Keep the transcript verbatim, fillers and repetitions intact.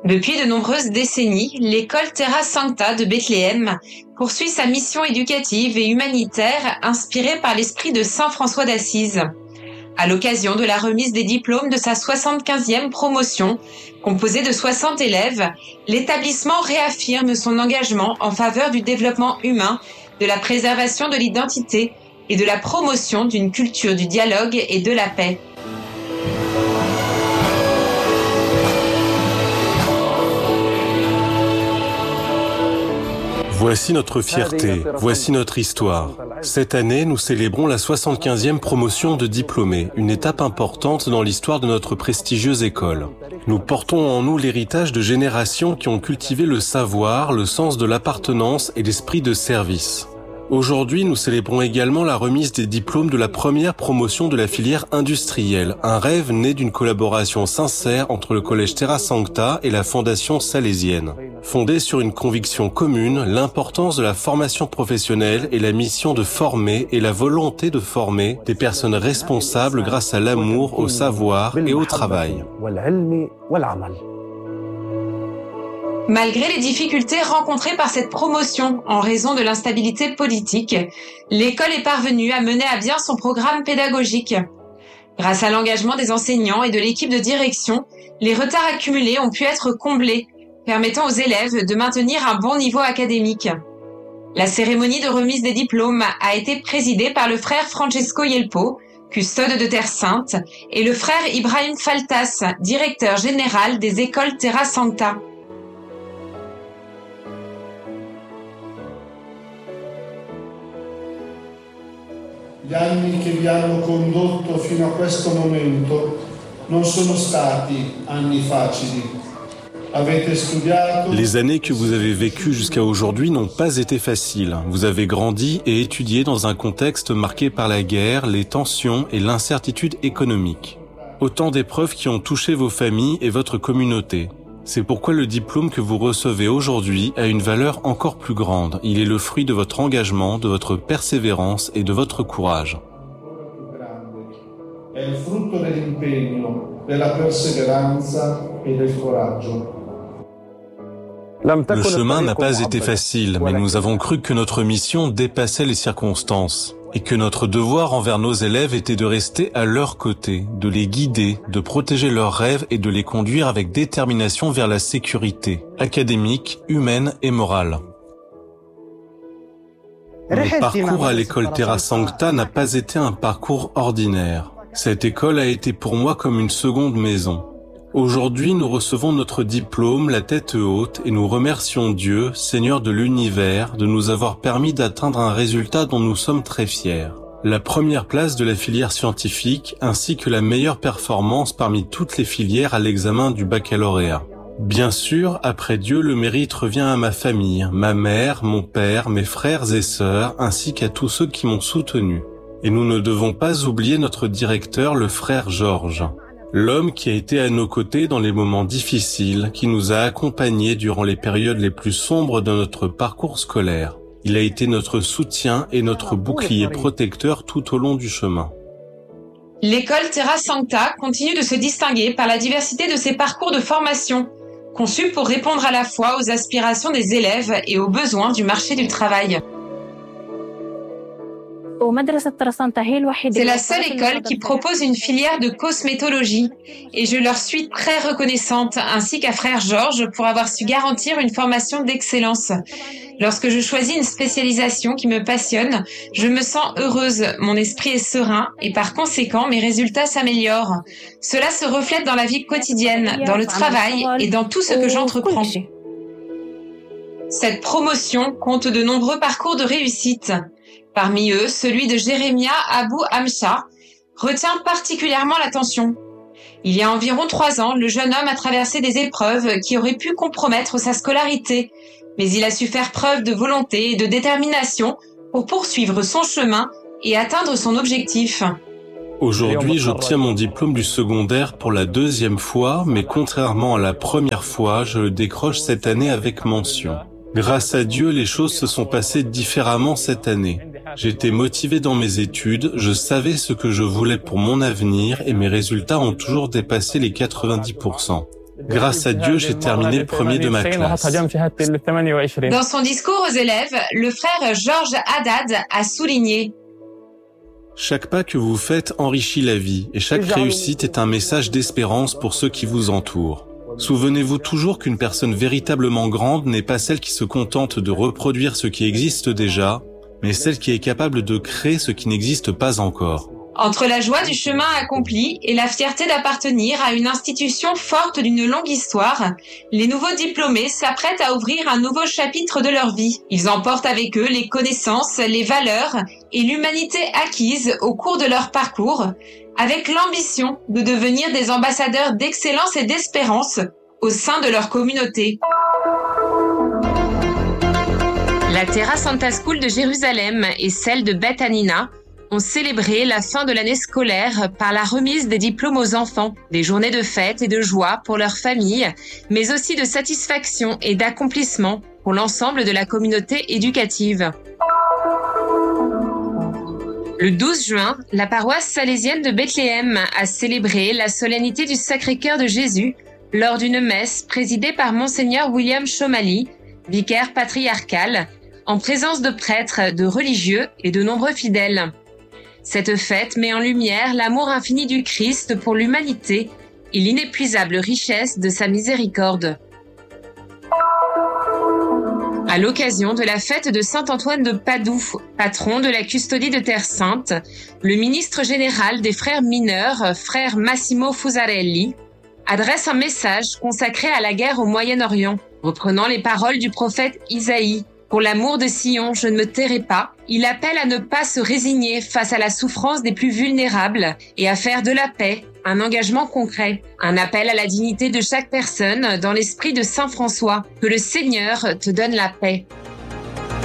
Depuis de nombreuses décennies, l'école Terra Sancta de Bethléem poursuit sa mission éducative et humanitaire inspirée par l'esprit de saint François d'Assise. À l'occasion de la remise des diplômes de sa soixante-quinzième promotion, composée de soixante élèves, l'établissement réaffirme son engagement en faveur du développement humain, de la préservation de l'identité et de la promotion d'une culture du dialogue et de la paix. Voici notre fierté, voici notre histoire. Cette année, nous célébrons la soixante-quinzième promotion de diplômés, une étape importante dans l'histoire de notre prestigieuse école. Nous portons en nous l'héritage de générations qui ont cultivé le savoir, le sens de l'appartenance et l'esprit de service. Aujourd'hui, nous célébrons également la remise des diplômes de la première promotion de la filière industrielle, un rêve né d'une collaboration sincère entre le collège Terra Sancta et la fondation salésienne. Fondée sur une conviction commune, l'importance de la formation professionnelle et la mission de former et la volonté de former des personnes responsables grâce à l'amour, au savoir et au travail. Malgré les difficultés rencontrées par cette promotion en raison de l'instabilité politique, l'école est parvenue à mener à bien son programme pédagogique. Grâce à l'engagement des enseignants et de l'équipe de direction, les retards accumulés ont pu être comblés, permettant aux élèves de maintenir un bon niveau académique. La cérémonie de remise des diplômes a été présidée par le frère Francesco Yelpo, custode de Terre Sainte, et le frère Ibrahim Faltas, directeur général des écoles Terra Sancta. Gli anni che vi hanno condotto fino a questo momento non sono stati anni facili. Avete studiato. Les années que vous avez vécues jusqu'à aujourd'hui n'ont pas été faciles. Vous avez grandi et étudié dans un contexte marqué par la guerre, les tensions et l'incertitude économique. Autant d'épreuves qui ont touché vos familles et votre communauté. C'est pourquoi le diplôme que vous recevez aujourd'hui a une valeur encore plus grande. Il est le fruit de votre engagement, de votre persévérance et de votre courage. È il frutto dell'impegno, della perseveranza e del coraggio. Le chemin n'a pas été facile, mais nous avons cru que notre mission dépassait les circonstances et que notre devoir envers nos élèves était de rester à leur côté, de les guider, de protéger leurs rêves et de les conduire avec détermination vers la sécurité académique, humaine et morale. Mon parcours à l'école Terra Sancta n'a pas été un parcours ordinaire. Cette école a été pour moi comme une seconde maison. Aujourd'hui, nous recevons notre diplôme, la tête haute, et nous remercions Dieu, Seigneur de l'univers, de nous avoir permis d'atteindre un résultat dont nous sommes très fiers. La première place de la filière scientifique, ainsi que la meilleure performance parmi toutes les filières à l'examen du baccalauréat. Bien sûr, après Dieu, le mérite revient à ma famille, ma mère, mon père, mes frères et sœurs, ainsi qu'à tous ceux qui m'ont soutenu. Et nous ne devons pas oublier notre directeur, le frère Georges. L'homme qui a été à nos côtés dans les moments difficiles, qui nous a accompagnés durant les périodes les plus sombres de notre parcours scolaire. Il a été notre soutien et notre bouclier protecteur tout au long du chemin. L'école Terra Sancta continue de se distinguer par la diversité de ses parcours de formation, conçus pour répondre à la fois aux aspirations des élèves et aux besoins du marché du travail. C'est la seule école qui propose une filière de cosmétologie et je leur suis très reconnaissante, ainsi qu'à frère Georges pour avoir su garantir une formation d'excellence. Lorsque je choisis une spécialisation qui me passionne, je me sens heureuse, mon esprit est serein et par conséquent mes résultats s'améliorent. Cela se reflète dans la vie quotidienne, dans le travail et dans tout ce que j'entreprends. Cette promotion compte de nombreux parcours de réussite. Parmi eux, celui de Jérémia Abou Amcha retient particulièrement l'attention. Il y a environ trois ans, le jeune homme a traversé des épreuves qui auraient pu compromettre sa scolarité, mais il a su faire preuve de volonté et de détermination pour poursuivre son chemin et atteindre son objectif. Aujourd'hui, j'obtiens mon diplôme du secondaire pour la deuxième fois, mais contrairement à la première fois, je le décroche cette année avec mention. Grâce à Dieu, les choses se sont passées différemment cette année. J'étais motivé dans mes études, je savais ce que je voulais pour mon avenir et mes résultats ont toujours dépassé les quatre-vingt-dix pour cent. Grâce à Dieu, j'ai terminé le premier de ma classe. Dans son discours aux élèves, le frère Georges Haddad a souligné: chaque pas que vous faites enrichit la vie et chaque réussite est un message d'espérance pour ceux qui vous entourent. Souvenez-vous toujours qu'une personne véritablement grande n'est pas celle qui se contente de reproduire ce qui existe déjà, mais celle qui est capable de créer ce qui n'existe pas encore. Entre la joie du chemin accompli et la fierté d'appartenir à une institution forte d'une longue histoire, les nouveaux diplômés s'apprêtent à ouvrir un nouveau chapitre de leur vie. Ils emportent avec eux les connaissances, les valeurs et l'humanité acquises au cours de leur parcours, avec l'ambition de devenir des ambassadeurs d'excellence et d'espérance au sein de leur communauté. La Terra Santa School de Jérusalem et celle de Beth Hanina ont célébré la fin de l'année scolaire par la remise des diplômes aux enfants, des journées de fête et de joie pour leurs familles, mais aussi de satisfaction et d'accomplissement pour l'ensemble de la communauté éducative. Le douze juin, la paroisse salésienne de Bethléem a célébré la solennité du Sacré-Cœur de Jésus lors d'une messe présidée par Monseigneur William Chomali, vicaire patriarcal, en présence de prêtres, de religieux et de nombreux fidèles. Cette fête met en lumière l'amour infini du Christ pour l'humanité et l'inépuisable richesse de sa miséricorde. À l'occasion de la fête de Saint Antoine de Padoue, patron de la custodie de Terre Sainte, le ministre général des frères mineurs, frère Massimo Fusarelli, adresse un message consacré à la guerre au Moyen-Orient, reprenant les paroles du prophète Isaïe. Pour l'amour de Sion, je ne me tairai pas. Il appelle à ne pas se résigner face à la souffrance des plus vulnérables et à faire de la paix un engagement concret. Un appel à la dignité de chaque personne dans l'esprit de Saint François. Que le Seigneur te donne la paix.